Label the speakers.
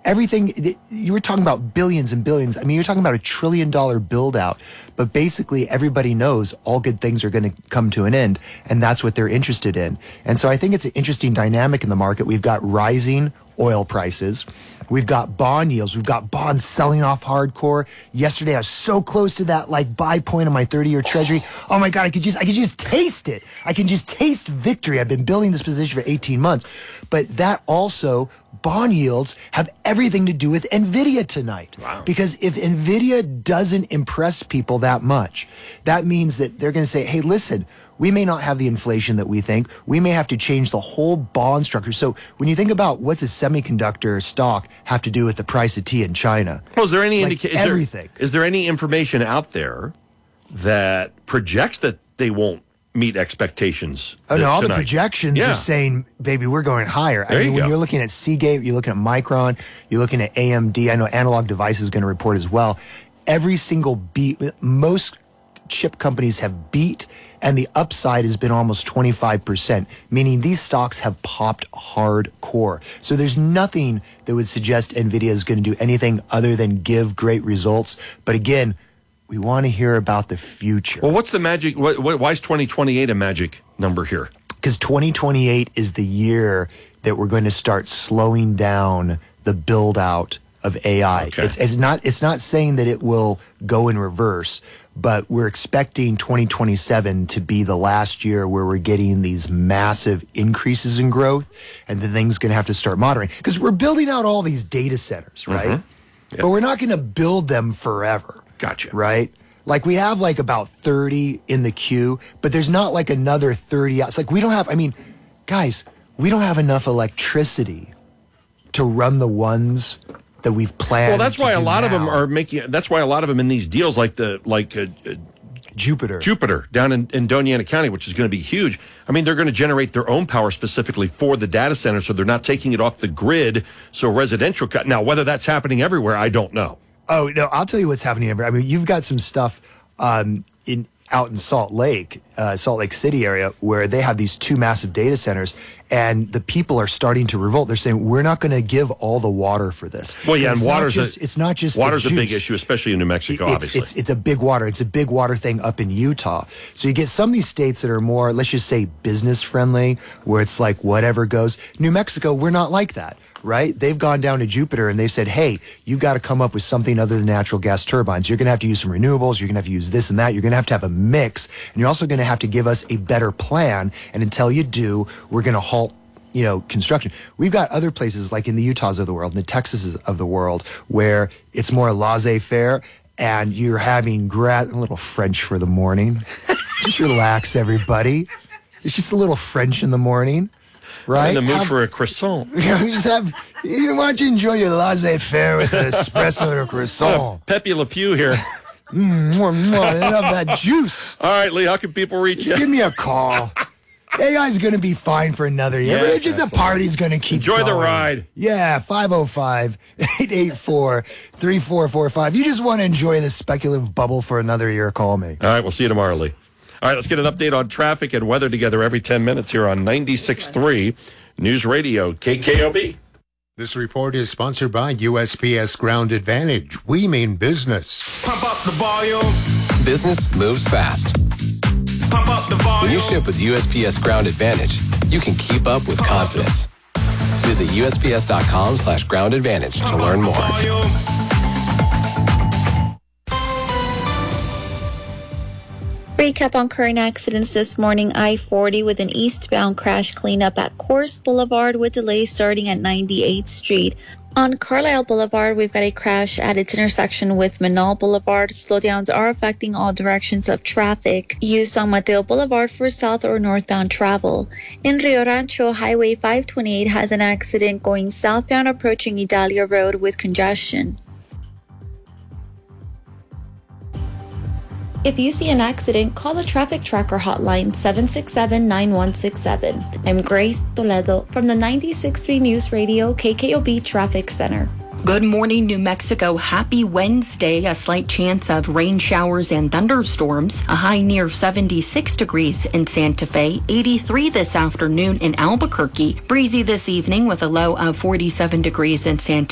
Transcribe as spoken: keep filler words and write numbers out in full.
Speaker 1: everything, you were talking about billions and billions. I mean, you're talking about a trillion dollar build out, but basically everybody knows all good things are going to come to an end, and that's what they're interested in. And so I think it's an interesting dynamic in the market. We've got rising oil prices. We've got bond yields. We've got bonds selling off hardcore. Yesterday, I was so close to that like buy point on my thirty-year treasury. Oh my God, I could just, I could just taste it. I can just taste victory. I've been building this position for eighteen months. But that also, bond yields have everything to do with NVIDIA tonight.
Speaker 2: Wow.
Speaker 1: Because if NVIDIA doesn't impress people that much, that means that they're going to say, hey, listen, we may not have the inflation that we think. We may have to change the whole bond structure. So when you think about what's a semiconductor stock have to do with the price of tea in China?
Speaker 2: Well, is there any
Speaker 1: like
Speaker 2: indication?
Speaker 1: Everything.
Speaker 2: Is there any information out there that projects that they won't meet expectations?
Speaker 1: Oh, no, all
Speaker 2: tonight?
Speaker 1: the projections
Speaker 2: yeah.
Speaker 1: are saying, baby, we're going higher.
Speaker 2: There
Speaker 1: I mean,
Speaker 2: you
Speaker 1: when
Speaker 2: go.
Speaker 1: you're looking at Seagate, you're looking at Micron, you're looking at A M D. I know Analog Devices is going to report as well. Every single beat, most chip companies have beat, and the upside has been almost twenty-five percent, meaning these stocks have popped hardcore. So there's nothing that would suggest NVIDIA is going to do anything other than give great results. But again, we want to hear about the future.
Speaker 2: Well, what's the magic? What, what, why is twenty twenty-eight a magic number here?
Speaker 1: Because twenty twenty-eight is the year that we're going to start slowing down the build out of A I.
Speaker 2: Okay.
Speaker 1: It's, it's not it's not saying that it will go in reverse, but we're expecting twenty twenty-seven to be the last year where we're getting these massive increases in growth, and the thing's going to have to start moderating. Because we're building out all these data centers, right?
Speaker 2: Mm-hmm. Yep.
Speaker 1: But we're not going to build them forever.
Speaker 2: Gotcha.
Speaker 1: Right? Like we have like about thirty in the queue, but there's not like another thirty out. It's like we don't have, I mean, guys, we don't have enough electricity to run the ones that we've planned.
Speaker 2: Well, that's
Speaker 1: to
Speaker 2: why a
Speaker 1: do
Speaker 2: lot of them
Speaker 1: now.
Speaker 2: are making. That's why a lot of them in these deals, like the like uh, uh,
Speaker 1: Jupiter.
Speaker 2: Jupiter down in, in Doña Ana County, which is going to be huge. I mean, they're going to generate their own power specifically for the data center, so they're not taking it off the grid. So residential cut. Now, whether that's happening everywhere, I don't know.
Speaker 1: Oh no, I'll tell you what's happening. I mean, you've got some stuff um, in out in Salt Lake, uh, Salt Lake City area, where they have these two massive data centers, and the people are starting to revolt. They're saying we're not going to give all the water for this.
Speaker 2: Well, yeah, and
Speaker 1: it's
Speaker 2: water's
Speaker 1: not just,
Speaker 2: a,
Speaker 1: it's not just
Speaker 2: water's
Speaker 1: the
Speaker 2: a big
Speaker 1: juice.
Speaker 2: issue, especially in New Mexico.
Speaker 1: It's,
Speaker 2: obviously,
Speaker 1: it's it's a big water. It's a big water thing up in Utah. So you get some of these states that are more, let's just say, business friendly, where it's like whatever goes. New Mexico, we're not like that. Right? They've gone down to Jupiter and they said, hey, you got to come up with something other than natural gas turbines. You're going to have to use some renewables. You're going to have to use this and that. You're going to have to have a mix. And you're also going to have to give us a better plan. And until you do, we're going to halt, you know, construction. We've got other places like in the Utahs of the world and the Texases of the world where it's more laissez-faire and you're having gra- a little French for the morning. Just relax, everybody. It's just a little French in the morning. Right?
Speaker 2: I'm in the mood
Speaker 1: have,
Speaker 2: for a croissant.
Speaker 1: You know, just have, you want to enjoy your laissez-faire with an espresso and a croissant.
Speaker 2: Oh, Pepe Le Pew here.
Speaker 1: mm, mwah, mwah, I love that juice.
Speaker 2: All right, Lee, how can people reach
Speaker 1: Just
Speaker 2: you?
Speaker 1: give me a call. A I's going to be fine for another year.
Speaker 2: Yes,
Speaker 1: but it's just a party's going to keep
Speaker 2: Enjoy
Speaker 1: going.
Speaker 2: the ride.
Speaker 1: Yeah, five oh five, eight eight four, three four four five. You just want to enjoy the speculative bubble for another year, call me.
Speaker 2: All right, we'll see you tomorrow, Lee. All right, let's get an update on traffic and weather together every ten minutes here on ninety-six point three News Radio, K K O B.
Speaker 3: This report is sponsored by U S P S Ground Advantage. We mean business.
Speaker 4: Pump up the volume.
Speaker 5: Business moves fast.
Speaker 4: Pump up the volume.
Speaker 5: When you ship with U S P S Ground Advantage, you can keep up with confidence. Visit usps.com slash ground advantage to learn more.
Speaker 6: Recap on current accidents this morning. I forty with an eastbound crash cleanup at Course Boulevard with delays starting at ninety-eighth Street. On Carlisle Boulevard, we've got a crash at its intersection with Manal Boulevard. Slowdowns are affecting all directions of traffic. Use San Mateo Boulevard for south or northbound travel. In Rio Rancho, Highway five twenty-eight has an accident going southbound approaching Idalia Road with congestion. If you see an accident, call the Traffic Tracker hotline seven six seven, nine one six seven. I'm Grace Toledo from the ninety-six point three News Radio K K O B Traffic Center.
Speaker 7: Good morning, New Mexico. Happy Wednesday. A slight chance of rain showers and thunderstorms. A high near seventy-six degrees in Santa Fe. eighty-three this afternoon in Albuquerque. Breezy this evening with a low of forty-seven degrees in Santa